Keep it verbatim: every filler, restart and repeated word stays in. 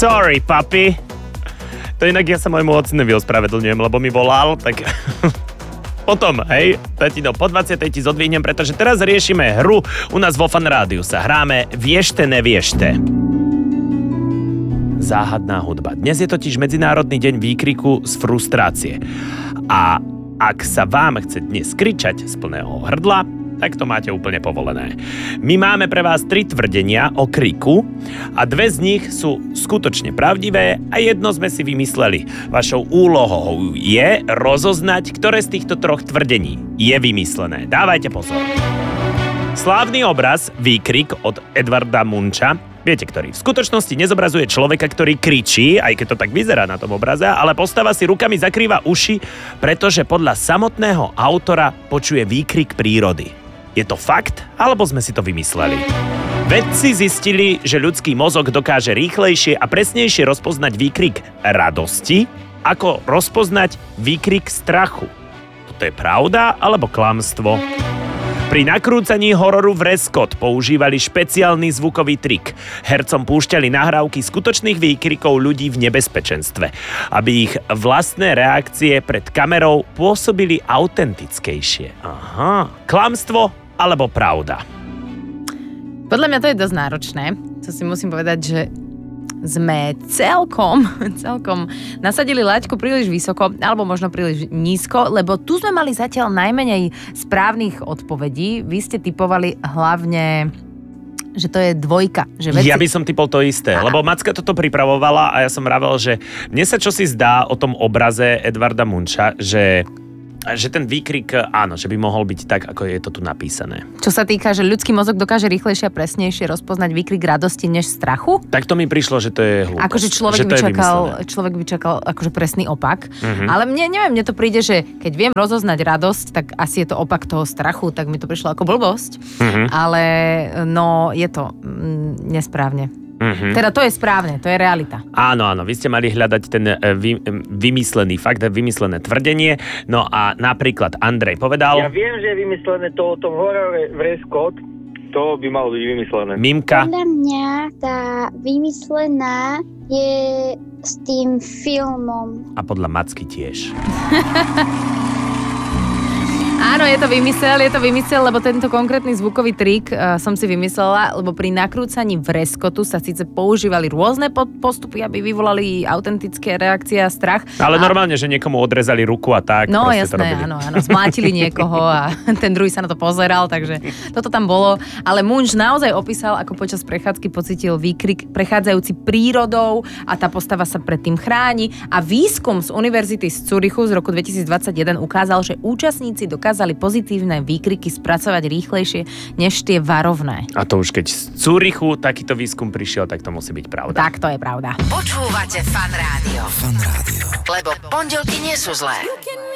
Sorry, papi. To inak ja sa môjmu ocinovi ospravedlňujem, lebo mi volal, tak... Potom, hej, tatino, po dvadsiatej ti zodvihnem, pretože teraz riešime hru u nás vo Fan Rádiu. Sa hráme Viešte, neviešte. Záhadná hudba. Dnes je totiž Medzinárodný deň výkriku z frustrácie. A ak sa vám chce dnes kričať z plného hrdla, tak to máte úplne povolené. My máme pre vás tri tvrdenia o kriku a dve z nich sú skutočne pravdivé a jedno sme si vymysleli. Vašou úlohou je rozoznať, ktoré z týchto troch tvrdení je vymyslené. Dávajte pozor. Slávny obraz Výkrik od Edvarda Muncha, viete ktorý, v skutočnosti nezobrazuje človeka, ktorý kričí, aj keď to tak vyzerá na tom obraze, ale postava si rukami zakrýva uši, pretože podľa samotného autora počuje výkrik prírody. Je to fakt, alebo sme si to vymysleli? Vedci zistili, že ľudský mozog dokáže rýchlejšie a presnejšie rozpoznať výkrik radosti, ako rozpoznať výkrik strachu. To je pravda, alebo klamstvo? Pri nakrúcaní hororu Vreskot používali špeciálny zvukový trik. Hercom púšťali nahrávky skutočných výkrikov ľudí v nebezpečenstve, aby ich vlastné reakcie pred kamerou pôsobili autentickejšie. Aha, klamstvo alebo pravda? Podľa mňa to je dosť náročné. To si musím povedať, že sme celkom, celkom nasadili laťku príliš vysoko, alebo možno príliš nízko, lebo tu sme mali zatiaľ najmenej správnych odpovedí. Vy ste tipovali hlavne, že to je dvojka. Že veci... Ja by som typol to isté, lebo Macka toto pripravovala a ja som vravel, že mne sa čosi zdá o tom obraze Edvarda Muncha, že že ten výkrik, áno, že by mohol byť tak, ako je to tu napísané. Čo sa týka, že ľudský mozog dokáže rýchlejšie a presnejšie rozpoznať výkrik radosti než strachu? Tak to mi prišlo, že to je hlúposť. Akože človek by čakal, človek by čakal akože presný opak. Mm-hmm. Ale mne, neviem, mne to príde, že keď viem rozoznať radosť, tak asi je to opak toho strachu, tak mi to prišlo ako blbosť. Mm-hmm. Ale no, je to mm, nesprávne. Mm-hmm. Teda to je správne, to je realita. Áno, áno, vy ste mali hľadať ten vy, vymyslený fakt, vymyslené tvrdenie. No a napríklad Andrej povedal... Ja viem, že je vymyslené to o tom horore Vreskot. To by malo byť vymyslené. Mimka? Podľa mňa tá vymyslená je s tým filmom. A podľa Macky tiež. Áno, je to vymysel, je to vymysel, lebo tento konkrétny zvukový trik uh, som si vymyslela, lebo pri nakrúcaní Vreskotu sa síce používali rôzne postupy, aby vyvolali autentické reakcie a strach. Ale a... normálne, že niekomu odrezali ruku a tak. No jasné, áno, áno, zmlátili niekoho a ten druhý sa na to pozeral, takže toto tam bolo. Ale Munch naozaj opísal, ako počas prechádzky pocítil výkrik prechádzajúci prírodou a tá postava sa pred tým chráni. A výskum z Univerzity z Zürichu z roku dvetisícdvadsaťjeden ukázal, že účastníci dokázali pozitívne výkriky spracovať rýchlejšie než tie varovné. A to už keď z Zürichu takýto výskum prišiel, tak to musí byť pravda. Tak to je pravda. Počúvate Fan Rádio. Fan Rádio. Lebo pondelky nie sú zlé.